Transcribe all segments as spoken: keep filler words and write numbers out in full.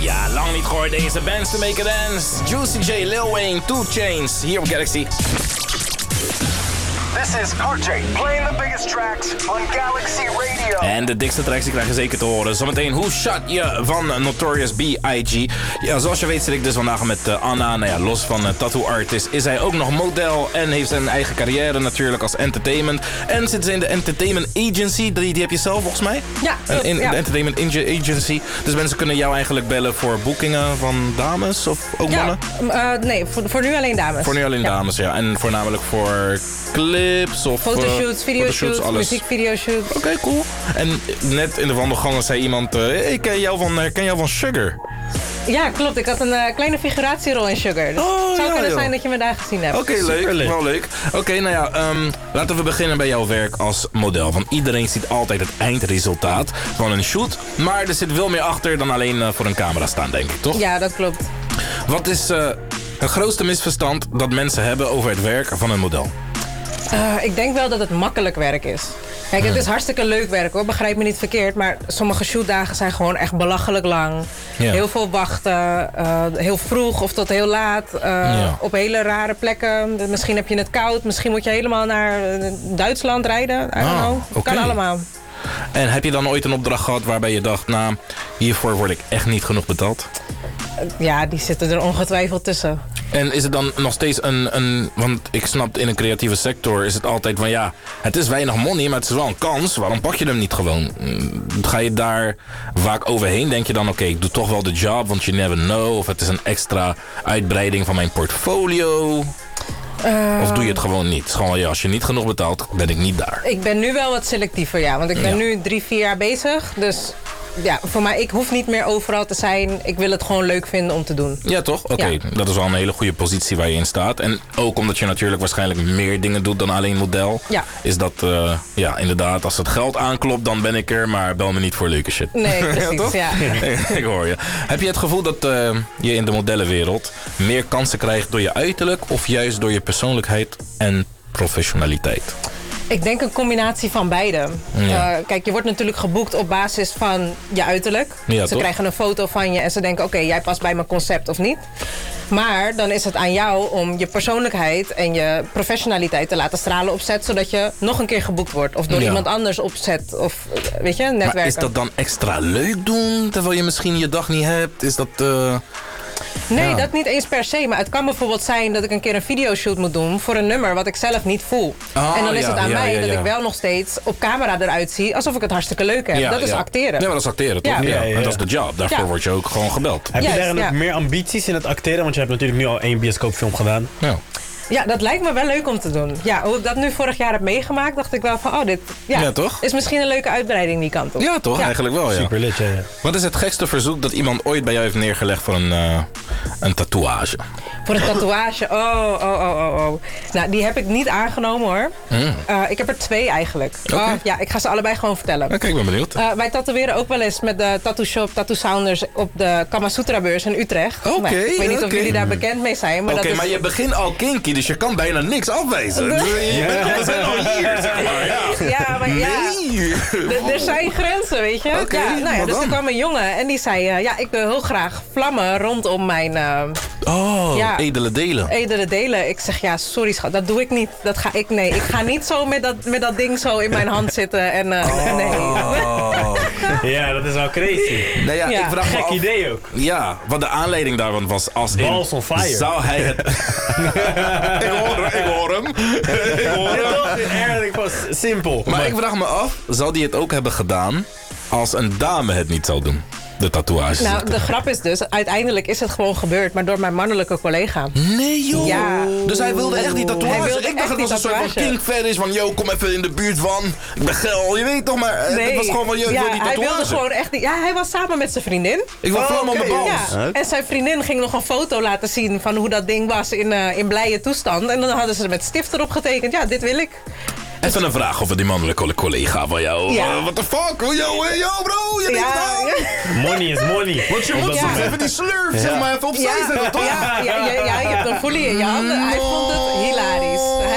Ja, lang niet gehoord deze bands to make a dance. Juicy J, Lil Wayne, two Chainz, hier op Galaxy. This is R J, playing the biggest tracks on Galaxy Radio. En de dikste tracks die krijg je zeker te horen. Zometeen Who Shot You van Notorious B I G. Ja, zoals je weet zit ik dus vandaag met uh, Anna. Nou ja, los van uh, tattoo artist is hij ook nog model. En heeft zijn eigen carrière natuurlijk als entertainment. En zit ze in de entertainment agency. Die, die heb je zelf volgens mij? Ja. En in ja. de entertainment agency. Dus mensen kunnen jou eigenlijk bellen voor boekingen van dames of ook mannen? Ja, uh, nee, voor, voor nu alleen dames. Voor nu alleen ja. dames, ja. En voornamelijk voor clips of... Fotoshoots, videoshoots, alles. muziekvideoshoots. Oké, okay, cool. En net in de wandelgangen zei iemand... Uh, ik ken jou, van, uh, ken jou van Sugar. Ja, klopt. Ik had een uh, kleine figuratierol in Sugar. Dus oh, het zou ja, kunnen joh. zijn dat je me daar gezien hebt. Oké, okay, leuk. leuk. Wel leuk. Oké, okay, nou ja, um, laten we beginnen bij jouw werk als model. Want iedereen ziet altijd het eindresultaat van een shoot. Maar er zit veel meer achter dan alleen uh, voor een camera staan, denk ik, toch? Ja, dat klopt. Wat is uh, het grootste misverstand dat mensen hebben over het werk van een model? Uh, ik denk wel dat het makkelijk werk is. Kijk, het is hartstikke leuk werk hoor, begrijp me niet verkeerd. Maar sommige shootdagen zijn gewoon echt belachelijk lang. Ja. Heel veel wachten, uh, heel vroeg of tot heel laat. Uh, ja. Op hele rare plekken. Misschien heb je het koud, misschien moet je helemaal naar Duitsland rijden. I don't know. Het okay. kan allemaal. En heb je dan ooit een opdracht gehad waarbij je dacht... nou, hiervoor word ik echt niet genoeg betaald? Ja, die zitten er ongetwijfeld tussen. En is het dan nog steeds een, een... want ik snap, in een creatieve sector is het altijd van... ja, het is weinig money, maar het is wel een kans. Waarom pak je hem niet gewoon? Ga je daar vaak overheen? Denk je dan, oké, okay, ik doe toch wel de job, want you never know. Of het is een extra uitbreiding van mijn portfolio. Uh, of doe je het gewoon niet? Het is gewoon, ja, als je niet genoeg betaalt, ben ik niet daar. Ik ben nu wel wat selectiever, ja. Want ik ben ja. nu drie, vier jaar bezig. Dus ja, voor mij, ik hoef niet meer overal te zijn. Ik wil het gewoon leuk vinden om te doen. Ja, toch? Oké, okay. ja. Dat is wel een hele goede positie waar je in staat. En ook omdat je natuurlijk waarschijnlijk meer dingen doet dan alleen model. Ja. Is dat, uh, ja, inderdaad, als het geld aanklopt, dan ben ik er. Maar bel me niet voor leuke shit. Nee, precies, ja. Toch? ja. Ik hoor je. Heb je het gevoel dat uh, je in de modellenwereld meer kansen krijgt door je uiterlijk... of juist door je persoonlijkheid en professionaliteit? Ik denk een combinatie van beide. Ja. Uh, kijk, je wordt natuurlijk geboekt op basis van je uiterlijk. Ja, ze toch? krijgen een foto van je en ze denken... oké, okay, jij past bij mijn concept of niet. Maar dan is het aan jou om je persoonlijkheid en je professionaliteit te laten stralen op set... zodat je nog een keer geboekt wordt. Of door ja. iemand anders op set. Of, weet je, netwerken. Maar is dat dan extra leuk doen, terwijl je misschien je dag niet hebt? Is dat... Uh... Nee, ja. dat niet eens per se. Maar het kan bijvoorbeeld zijn dat ik een keer een videoshoot moet doen... voor een nummer wat ik zelf niet voel. Oh, en dan is ja, het aan ja, mij ja, ja. dat ik wel nog steeds op camera eruit zie... alsof ik het hartstikke leuk heb. Ja, dat is ja. acteren. Ja, maar dat is acteren, toch? Ja. Ja, ja, ja. En dat is de job. Daarvoor ja. word je ook gewoon gebeld. Heb je Juist, daar nog ja. meer ambities in het acteren? Want je hebt natuurlijk nu al één bioscoopfilm gedaan. Ja. Ja, dat lijkt me wel leuk om te doen. Ja, hoe ik dat nu vorig jaar heb meegemaakt, dacht ik wel van... oh, dit ja, ja, toch? is misschien een leuke uitbreiding die kant op. Ja, toch? Ja. Eigenlijk wel, ja. Super lit, ja, ja. Wat is het gekste verzoek dat iemand ooit bij jou heeft neergelegd voor een, uh, een tatoeage? Voor een tatoeage? Oh, oh, oh, oh, oh. Nou, die heb ik niet aangenomen, hoor. Mm. Uh, ik heb er twee eigenlijk. Okay. Uh, ja, ik ga ze allebei gewoon vertellen. Oké, okay, ik ben benieuwd. Uh, wij tatoeëren ook wel eens met de tattoo shop Tattoo Sounders op de Kamasutra beurs in Utrecht. Oké, okay, Ik weet niet okay. of jullie daar bekend mee zijn. Oké, okay, is... maar je begint al kinky, dus je kan bijna niks afwijzen. Nee. Je bent, we zijn al hier, zeg maar. Ja, ja maar ja. Nee. Er zijn grenzen, weet je. Okay, ja, nou ja, dus er kwam een jongen en die zei... Uh, ja, ik wil heel graag vlammen rondom mijn... Uh, oh, ja, edele delen. Edele delen. Ik zeg, ja, sorry schat, dat doe ik niet. Dat ga ik, nee. Ik ga niet zo met dat, met dat ding zo in mijn hand zitten. En, uh, oh. nee. Ja, dat is wel crazy. Nee, ja, ja. Ik vraag Gek me af, idee ook. Ja, wat de aanleiding daarvan was als in... Balls on fire. Zou hij het... ik hoor hem, ik hoor hem. ik hoor hem. Ja, toch? Eigenlijk was simpel. Maar, maar ik vraag me af, zou die het ook hebben gedaan als een dame het niet zou doen? De tatoeages. Nou, de grap is dus, uiteindelijk is het gewoon gebeurd, maar door mijn mannelijke collega. Nee joh. Ja. Dus hij wilde echt die tatoeages. Hij wilde ik dacht het was een soort van king fetish van, yo, kom even in de buurt van. Ik ben geil, je weet toch, maar nee. het was gewoon van, yo, ja, wil die tatoeage. Hij wilde gewoon echt die, ja, hij was samen met zijn vriendin. Ik wil vlam op mijn bals. Ja. En zijn vriendin ging nog een foto laten zien van hoe dat ding was in, uh, in blije toestand. En dan hadden ze er met stift erop getekend. Ja, dit wil ik. Even een vraag over die mannelijke collega van jou. Ja. Uh, what the fuck? Yo, yo bro, je ja. ja. Money is money. Want je moet ja. soms even die slurf, ja. zeg maar, even opzij ja. zetten, toch? Ja, ja, ja, ja, je hebt een folie in je handen. Hij vond het hilarisch. Hij vond het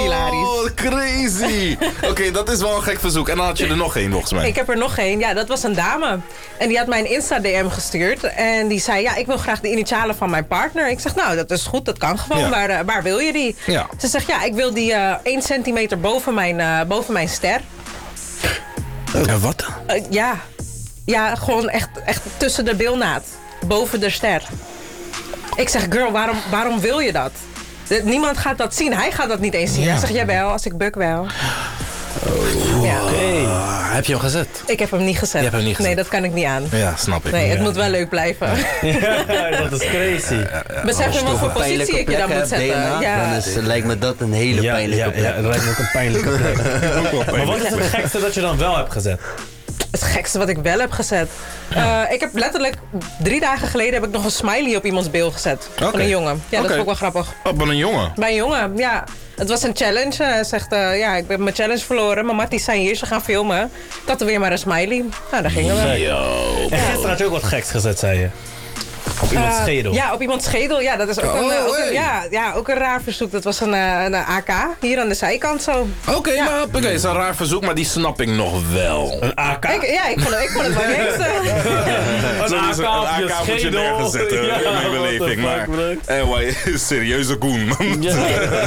hilarisch. Oh, crazy. Oké, okay, dat is wel een gek verzoek. En dan had je er nog één volgens mij. Ik heb er nog één. Ja, dat was een dame. En die had mij een Insta-D M gestuurd. En die zei, ja, ik wil graag de initialen van mijn partner. Ik zeg, nou, dat is goed, dat kan gewoon. Ja. Waar, uh, waar wil je die? Ja. Ze zegt, ja, ik wil die uh, één centimeter boven mijn, uh, boven mijn ster. Ja, wat? Uh, ja. Ja, gewoon echt, echt tussen de bilnaad. Boven de ster. Ik zeg, girl, waarom, waarom wil je dat? Niemand gaat dat zien. Hij gaat dat niet eens zien. Ja. Hij zegt, jawel, als ik buk wel. Oh, ja. Okay. Heb je hem gezet? Ik heb hem niet gezet. Je hebt hem niet gezet. Nee, dat kan ik niet aan. Ja, snap ik. Nee, het ja. moet wel leuk blijven. Ja, dat is crazy. Ja, ja, ja. Besef je wat voor positie ik je dan moet zetten. D N A, ja. Dan is, lijkt me dat een hele Ja, pijnlijke ja, plek. ja, dat lijkt me ook een pijnlijke plek. Maar wat is het gekste dat je dan wel hebt gezet? Het gekste wat ik wel heb gezet. Uh, ik heb letterlijk drie dagen geleden heb ik nog een smiley op iemands beeld gezet. Okay. Van een jongen. Ja, dat okay. is ook wel grappig. Oh, van een jongen? Bij een jongen, ja. Het was een challenge. Hij zegt, uh, ja, ik heb mijn challenge verloren. Maar Matties zijn hier, ze gaan filmen. Tatoeëer maar een smiley. Nou, daar gingen we. Yo. En gisteren had je ook wat geks gezet, zei je. Op iemands uh, schedel. Ja, op iemands schedel. Ja, dat is ook, oh, een, ook, hey. een, ja, ja, ook een raar verzoek. Dat was een, een A K hier aan de zijkant zo. Oké, okay, ja. maar okay, is een raar verzoek, maar die snap ik nog wel. Een A K? Ik, ja, ik vond, ik vond het wel niks. Een A K op je een A K moet je nergens zetten ja, in mijn beleving. Maar anyway, serieuze Koen, man. Ja.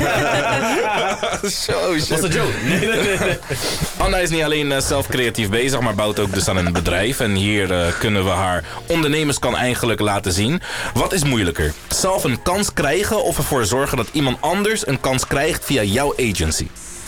Zo, shit. Was een joke? Nee, nee, nee, nee. Anna is niet alleen uh, zelf creatief bezig, maar bouwt ook dus aan een bedrijf. En hier uh, kunnen we haar ondernemers kan eigenlijk laten zien. Wat is moeilijker? Zelf een kans krijgen of ervoor zorgen dat iemand anders een kans krijgt via jouw agency?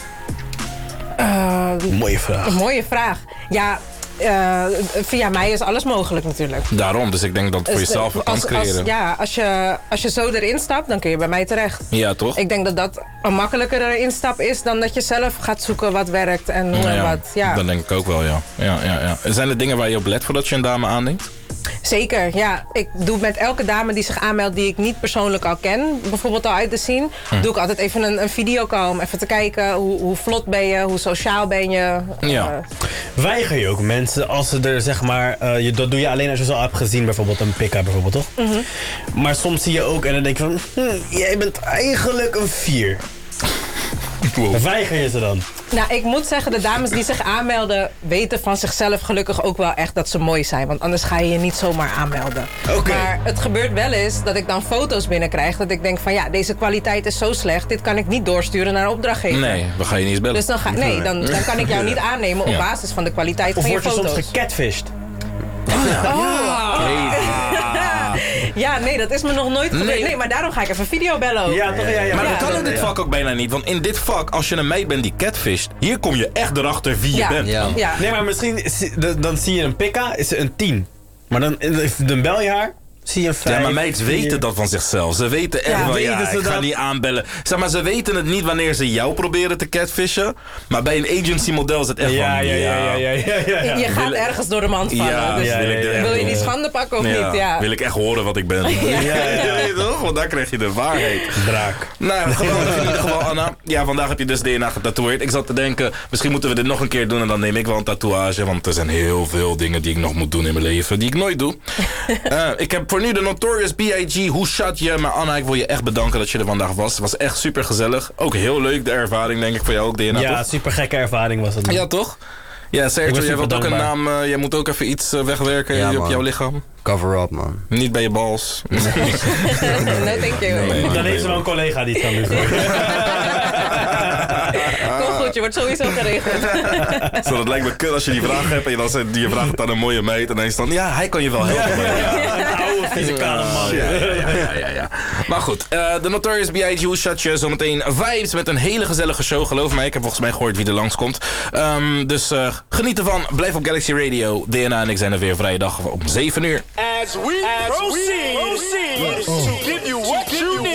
Uh, mooie vraag. Een mooie vraag. Ja, uh, via mij is alles mogelijk natuurlijk. Daarom, dus ik denk dat voor jezelf een kans als, creëren. Als, ja, als je, als je zo erin stapt, dan kun je bij mij terecht. Ja, toch? Ik denk dat dat een makkelijkere instap is dan dat je zelf gaat zoeken wat werkt en hoe ja, en wat. Ja. Dat denk ik ook wel, ja. Ja, ja, ja. En zijn er dingen waar je op let voordat je een dame aanneemt? Zeker, ja. Ik doe met elke dame die zich aanmeldt die ik niet persoonlijk al ken, bijvoorbeeld al uit te zien, hm. doe ik altijd even een, een videocall om even te kijken hoe, hoe vlot ben je, hoe sociaal ben je. Ja. Uh, Weiger je ook mensen als ze er zeg maar, uh, je, dat doe je alleen als je ze al hebt gezien, bijvoorbeeld een pick-up bijvoorbeeld, toch? Mm-hmm. Maar soms zie je ook en dan denk je van, hm, jij bent eigenlijk een vier. Wow. Weiger je ze dan? Nou, ik moet zeggen, de dames die zich aanmelden weten van zichzelf gelukkig ook wel echt dat ze mooi zijn. Want anders ga je je niet zomaar aanmelden. Okay. Maar het gebeurt wel eens dat ik dan foto's binnenkrijg. Dat ik denk van ja, deze kwaliteit is zo slecht. Dit kan ik niet doorsturen naar een opdrachtgever. Nee, we gaan je niet eens bellen. Dus dan ga, nee, dan, dan kan ik jou niet aannemen op ja. basis van de kwaliteit of van je foto's. Of word je soms gecatfished? Oh, ja. Oh. Ja, nee, dat is me nog nooit gebeurd. Nee. nee, maar daarom ga ik even video bellen ook. Ja, toch? Ja, ja, maar ja. dat kan in dit vak ook bijna niet. Want in dit vak, als je een meid bent die catfisht, hier kom je echt erachter wie je ja. bent. Ja. Ja. Nee, maar misschien dan zie je een pikka, is ze een tien. Maar dan, dan bel je haar. Zie je een vijf, ja, maar meiden weten vier. dat van zichzelf. Ze weten echt Ja, wel, ja, weten ze ik ga dat? niet aanbellen. Zeg maar, ze weten het niet wanneer ze jou proberen te catfishen. Maar bij een agency model is het echt Ja, van, ja, ja, ja, ja, ja, ja, ja. Je gaat Wil- ergens door de mand vallen. Ja, dus ja, wil ik dit echt wil je doen? die schande pakken of Ja, niet? Ja. wil ik echt horen wat ik ben. Ja. Ja, ja, toch? Want daar krijg je de waarheid. Draak. Nou, geweldig in ieder geval, Anna. Ja, vandaag heb je dus D N A getatoeëerd. Ik zat te denken, misschien moeten we dit nog een keer doen en dan neem ik wel een tatoeage. Want er zijn heel veel dingen die ik nog moet doen in mijn leven, die ik nooit doe. uh, ik heb voor nu de Notorious B I G Hoe Shot Je. Maar Anna, ik wil je echt bedanken dat je er vandaag was. Het was echt super gezellig. Ook heel leuk, de ervaring denk ik voor jou ook, D N A, Ja, toch? super gekke ervaring was het. Ja, toch? Ja, Sergio, jij wilt ook een dankbaar. naam. Uh, jij moet ook even iets uh, wegwerken Ja, op man. jouw lichaam. Cover up, man. Niet bij je bals. Nee, thank you. Nee. Dan heeft ze wel een collega die het kan doen. Kom goed, je wordt sowieso geregeld. Zo, dat lijkt me kut als je die vraag hebt en je, dan zegt, je vraagt het aan een mooie meid en dan is dan, ja, hij kan je wel helpen. Maar ja. Een oude fysicale man. Ja, ja, ja, ja, ja. Maar goed, uh, de Notorious B I G Hoe Shot Je. Zometeen vibes met een hele gezellige show, geloof mij. Ik heb volgens mij gehoord wie er langskomt. Um, dus uh, geniet ervan. Blijf op Galaxy Radio. D N A en ik zijn er weer vrijdag om zeven uur. As we, As proceed, we proceed oh. to give you what you need.